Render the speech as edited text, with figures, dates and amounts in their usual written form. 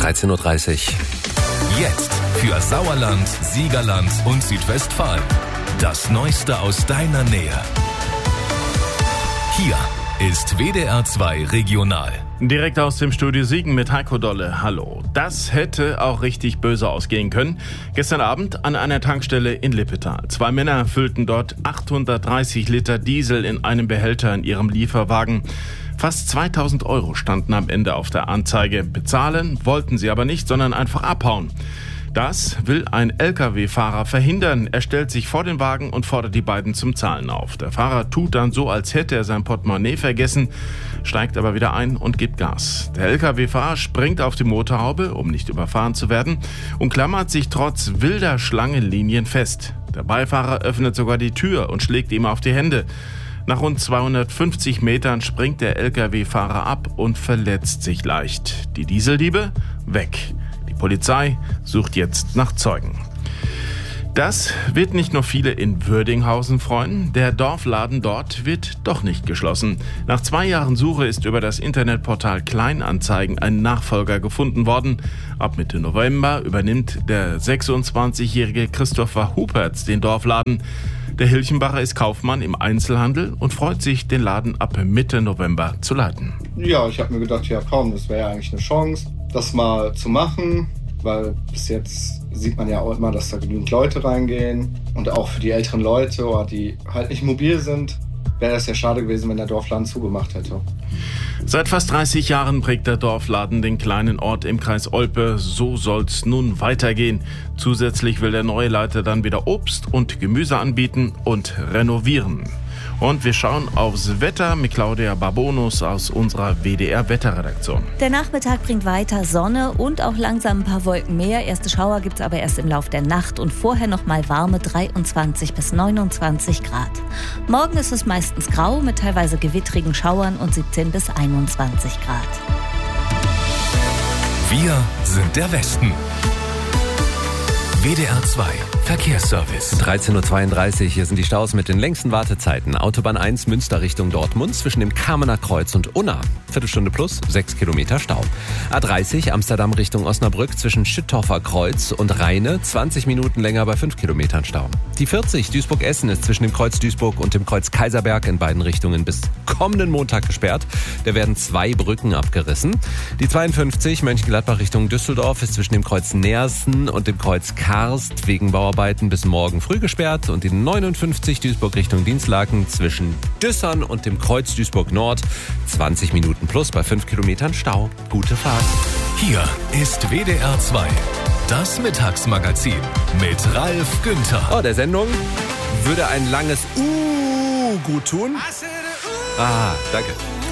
13.30 Uhr. Jetzt für Sauerland, Siegerland und Südwestfalen. Das Neueste aus deiner Nähe. Hier ist WDR 2 Regional. Direkt aus dem Studio Siegen mit Heiko Dolle. Hallo. Das hätte auch richtig böse ausgehen können. Gestern Abend an einer Tankstelle in Lippetal. 2 Männer füllten dort 830 Liter Diesel in einem Behälter in ihrem Lieferwagen. Fast 2000 Euro standen am Ende auf der Anzeige. Bezahlen wollten sie aber nicht, sondern einfach abhauen. Das will ein Lkw-Fahrer verhindern. Er stellt sich vor den Wagen und fordert die beiden zum Zahlen auf. Der Fahrer tut dann so, als hätte er sein Portemonnaie vergessen, steigt aber wieder ein und gibt Gas. Der Lkw-Fahrer springt auf die Motorhaube, um nicht überfahren zu werden, und klammert sich trotz wilder Schlangenlinien fest. Der Beifahrer öffnet sogar die Tür und schlägt ihm auf die Hände. Nach rund 250 Metern springt der Lkw-Fahrer ab und verletzt sich leicht. Die Dieseldiebe? Weg. Die Polizei sucht jetzt nach Zeugen. Das wird nicht nur viele in Würdinghausen freuen. Der Dorfladen dort wird doch nicht geschlossen. Nach 2 Jahren Suche ist über das Internetportal Kleinanzeigen ein Nachfolger gefunden worden. Ab Mitte November übernimmt der 26-jährige Christopher Hupertz den Dorfladen. Der Hilchenbacher ist Kaufmann im Einzelhandel und freut sich, den Laden ab Mitte November zu leiten. Ja, ich habe mir gedacht, ja komm, das wäre ja eigentlich eine Chance, das mal zu machen, weil bis jetzt sieht man ja auch immer, dass da genügend Leute reingehen. Und auch für die älteren Leute, die halt nicht mobil sind, wäre das ja schade gewesen, wenn der Dorfladen zugemacht hätte. Seit fast 30 Jahren prägt der Dorfladen den kleinen Ort im Kreis Olpe. So soll's nun weitergehen. Zusätzlich will der neue Leiter dann wieder Obst und Gemüse anbieten und renovieren. Und wir schauen aufs Wetter mit Claudia Barbonus aus unserer WDR-Wetterredaktion. Der Nachmittag bringt weiter Sonne und auch langsam ein paar Wolken mehr. Erste Schauer gibt es aber erst im Lauf der Nacht und vorher noch mal warme 23 bis 29 Grad. Morgen ist es meistens grau mit teilweise gewittrigen Schauern und 17 bis 21 Grad. Wir sind der Westen. WDR 2 Verkehrsservice. 13.32 Uhr, hier sind die Staus mit den längsten Wartezeiten. Autobahn 1 Münster Richtung Dortmund zwischen dem Kamener Kreuz und Unna. Viertelstunde plus, 6 Kilometer Stau. A30 Amsterdam Richtung Osnabrück zwischen Schüttorfer Kreuz und Rheine. 20 Minuten länger bei 5 Kilometern Stau. Die 40 Duisburg-Essen ist zwischen dem Kreuz Duisburg und dem Kreuz Kaiserberg in beiden Richtungen bis kommenden Montag gesperrt. Da werden 2 Brücken abgerissen. Die 52 Mönchengladbach Richtung Düsseldorf ist zwischen dem Kreuz Neersen und dem Kreuz Karst wegen Bauarbeiten bis morgen früh gesperrt. Und die 59 Duisburg Richtung Dienstlaken zwischen Düssern und dem Kreuz Duisburg Nord 20 Minuten plus bei 5 Kilometern Stau. Gute Fahrt. Hier ist WDR 2. Das Mittagsmagazin mit Ralf Günther. Oh, der Sendung würde ein langes gut tun. Ah, danke.